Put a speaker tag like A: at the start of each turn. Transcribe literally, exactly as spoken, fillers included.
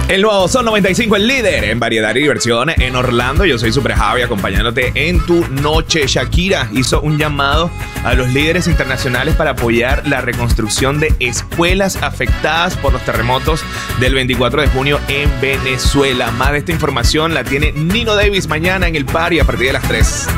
A: El nuevo Sol noventa y cinco, el líder en variedad y diversión en Orlando. Yo soy Super Javi, acompañándote en tu noche. Shakira hizo un llamado a los líderes internacionales para apoyar la reconstrucción de escuelas afectadas por los terremotos del veinticuatro de junio en Venezuela. Más de esta información la tiene Nino Davis mañana en el party a partir de las tres.